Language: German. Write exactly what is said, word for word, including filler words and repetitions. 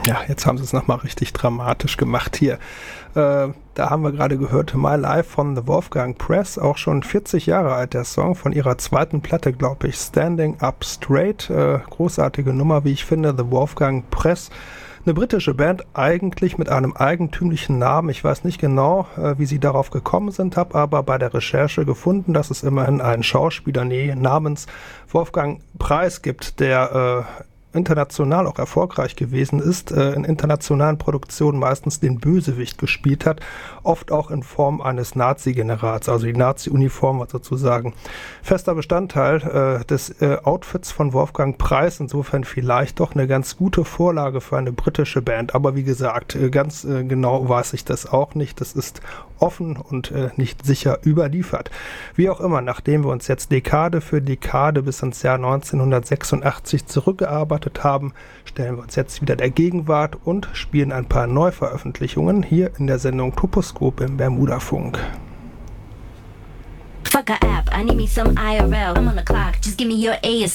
Ja, jetzt haben sie es nochmal richtig dramatisch gemacht hier. Äh, da haben wir gerade gehört, My Life von The Wolfgang Press, auch schon vierzig Jahre alt der Song, von ihrer zweiten Platte, glaube ich, Standing Up Straight. Äh, großartige Nummer, wie ich finde, The Wolfgang Press. Eine britische Band, eigentlich mit einem eigentümlichen Namen. Ich weiß nicht genau, äh, wie sie darauf gekommen sind, habe aber bei der Recherche gefunden, dass es immerhin einen Schauspieler nee, namens Wolfgang Preis gibt, der äh, international auch erfolgreich gewesen ist, äh, in internationalen Produktionen meistens den Bösewicht gespielt hat, oft auch in Form eines Nazi-Generals. Also die Nazi-Uniform war sozusagen fester Bestandteil äh, des äh, Outfits von Wolfgang Preis. Insofern vielleicht doch eine ganz gute Vorlage für eine britische Band. Aber wie gesagt, äh, ganz äh, genau weiß ich das auch nicht. Das ist offen und äh, nicht sicher überliefert. Wie auch immer, nachdem wir uns jetzt Dekade für Dekade bis ins Jahr neunzehnhundertsechsundachtzig zurückgearbeitet haben, stellen wir uns jetzt wieder der Gegenwart und spielen ein paar Neuveröffentlichungen hier in der Sendung Toposkop im Bermudafunk. Fuck a app, I need me some I R L. I'm on the clock, just give me your A S